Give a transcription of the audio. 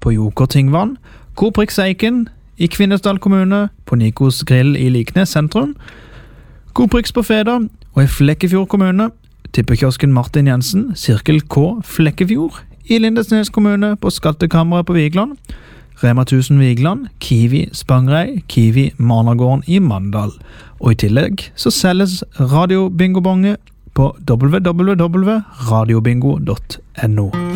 på Joker Tingvann, Coprix Eiken i Kvinesdal kommune, på Nikos Grill i Liknes sentrum, Coprix på Feda og i Flekkefjord kommune, tippekiosken Martin Jensen, Sirkel K Flekkefjord i Lindesnes kommune, på Skattekammeret på Vigland, Rema 1000 Vigland, Kiwi Spangrei, Kiwi Marnagården i Mandal. Og i tillegg så selges Radio Bingo Bonge på www.radiobingo.no.